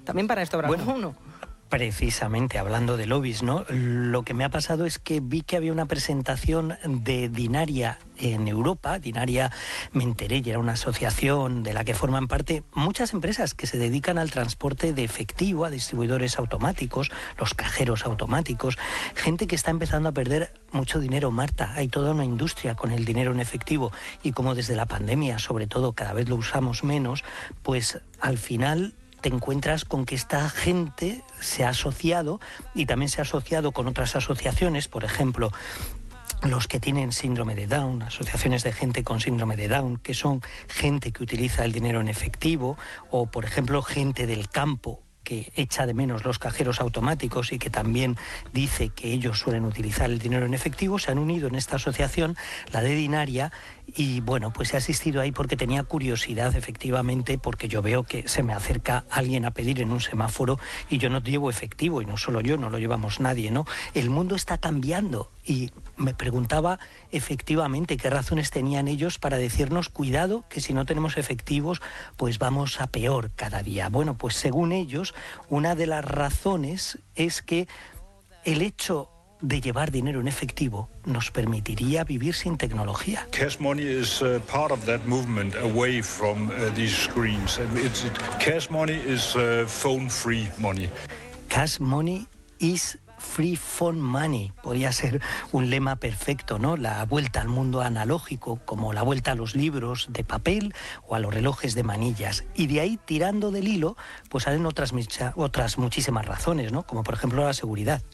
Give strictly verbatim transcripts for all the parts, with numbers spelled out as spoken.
También para esto habrá bueno, uno. Precisamente, hablando de lobbies, ¿no? Lo que me ha pasado es que vi que había una presentación de Dinaria en Europa. Dinaria, me enteré, y era una asociación de la que forman parte muchas empresas que se dedican al transporte de efectivo, a distribuidores automáticos, los cajeros automáticos, gente que está empezando a perder mucho dinero, Marta. Hay toda una industria con el dinero en efectivo y como desde la pandemia, sobre todo, cada vez lo usamos menos, pues al final te encuentras con que esta gente se ha asociado y también se ha asociado con otras asociaciones, por ejemplo, los que tienen síndrome de Down, asociaciones de gente con síndrome de Down, que son gente que utiliza el dinero en efectivo, o por ejemplo gente del campo que echa de menos los cajeros automáticos y que también dice que ellos suelen utilizar el dinero en efectivo, se han unido en esta asociación, la de Dinaria, y bueno, pues he asistido ahí porque tenía curiosidad, efectivamente, porque yo veo que se me acerca alguien a pedir en un semáforo y yo no llevo efectivo, y no solo yo, no lo llevamos nadie, ¿no? El mundo está cambiando y me preguntaba efectivamente qué razones tenían ellos para decirnos cuidado, que si no tenemos efectivos pues vamos a peor cada día. Bueno, pues según ellos, una de las razones es que el hecho de llevar dinero en efectivo nos permitiría vivir sin tecnología. Cash money is uh, part of that movement away from uh, these screens. It's, it, cash money is uh, phone-free money. Cash money is free phone money. Podría ser un lema perfecto, ¿no? La vuelta al mundo analógico, como la vuelta a los libros de papel o a los relojes de manillas. Y de ahí, tirando del hilo, pues salen otras, otras muchísimas razones, ¿no? Como por ejemplo la seguridad.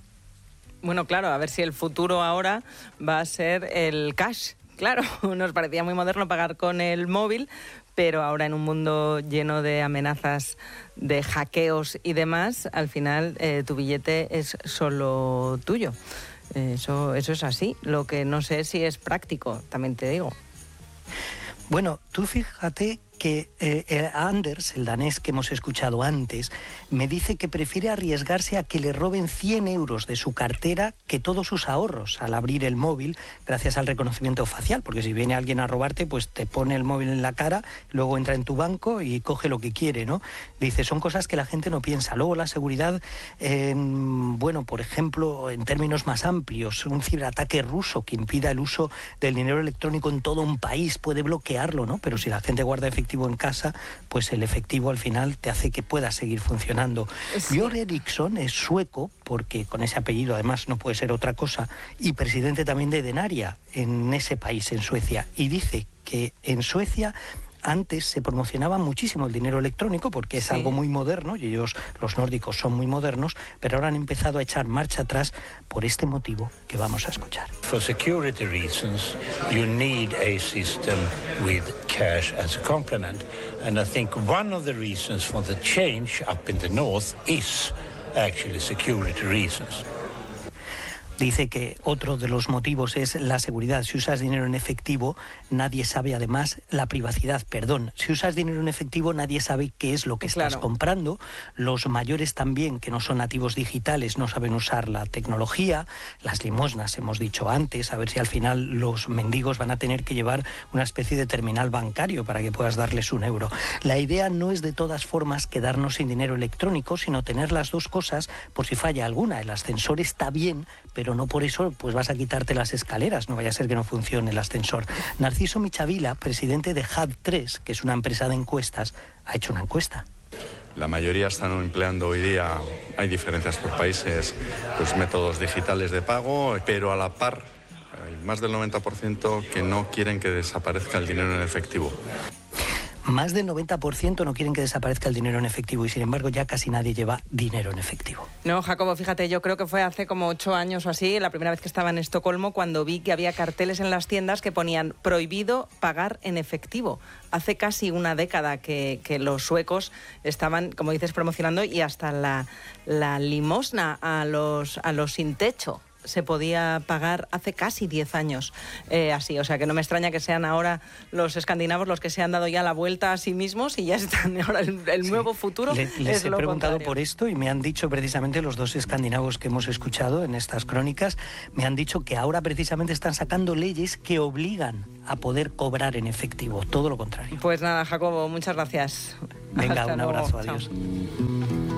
Bueno, claro, a ver si el futuro ahora va a ser el cash. Claro, nos parecía muy moderno pagar con el móvil, pero ahora en un mundo lleno de amenazas de hackeos y demás, al final eh, tu billete es solo tuyo. Eso, eso es así. Lo que no sé si es práctico, también te digo. Bueno, tú fíjate que eh, Anders, el danés que hemos escuchado antes, me dice que prefiere arriesgarse a que le roben cien euros de su cartera que todos sus ahorros al abrir el móvil gracias al reconocimiento facial, porque si viene alguien a robarte, pues te pone el móvil en la cara, luego entra en tu banco y coge lo que quiere, ¿no? Dice, son cosas que la gente no piensa. Luego la seguridad, eh, bueno, por ejemplo, en términos más amplios, un ciberataque ruso que impida el uso del dinero electrónico en todo un país puede bloquearlo, ¿no? Pero si la gente guarda efectivo en casa, pues el efectivo al final te hace que pueda seguir funcionando. Sí. Björn Eriksson es sueco, porque con ese apellido además no puede ser otra cosa, y presidente también de Denaria en ese país, en Suecia, y dice que en Suecia antes se promocionaba muchísimo el dinero electrónico porque es sí. algo muy moderno, y ellos, los nórdicos, son muy modernos, pero ahora han empezado a echar marcha atrás por este motivo que vamos a escuchar. For security reasons, you need a system with cash as a complement. And I think one of the reasons for the change up in the north is actually security reasons. Dice que otro de los motivos es la seguridad. Si usas dinero en efectivo, nadie sabe además la privacidad. Perdón, si usas dinero en efectivo, nadie sabe qué es lo que estás claro. comprando. Los mayores también, que no son nativos digitales, no saben usar la tecnología. Las limosnas, hemos dicho antes, a ver si al final los mendigos van a tener que llevar una especie de terminal bancario para que puedas darles un euro. La idea no es de todas formas quedarnos sin dinero electrónico, sino tener las dos cosas por si falla alguna. El ascensor está bien, pero no por eso pues vas a quitarte las escaleras, no vaya a ser que no funcione el ascensor. Narciso Michavila, presidente de Hub tres, que es una empresa de encuestas, ha hecho una encuesta. La mayoría están empleando hoy día, hay diferencias por países, pues métodos digitales de pago, pero a la par hay más del noventa por ciento que no quieren que desaparezca el dinero en efectivo. Más del noventa por ciento no quieren que desaparezca el dinero en efectivo y sin embargo ya casi nadie lleva dinero en efectivo. No, Jacobo, fíjate, yo creo que fue hace como ocho años o así, la primera vez que estaba en Estocolmo, cuando vi que había carteles en las tiendas que ponían prohibido pagar en efectivo. Hace casi una década que, que los suecos estaban, como dices, promocionando y hasta la, la limosna a los, a los sin techo se podía pagar hace casi diez años eh, así. O sea que no me extraña que sean ahora los escandinavos los que se han dado ya la vuelta a sí mismos y ya están ahora el, el sí. nuevo futuro. Le, les es he lo preguntado contrario. por esto y me han dicho precisamente los dos escandinavos que hemos escuchado en estas crónicas, me han dicho que ahora precisamente están sacando leyes que obligan a poder cobrar en efectivo, todo lo contrario. Pues nada, Jacobo, muchas gracias. Venga, Hasta un luego. abrazo, Chao. adiós.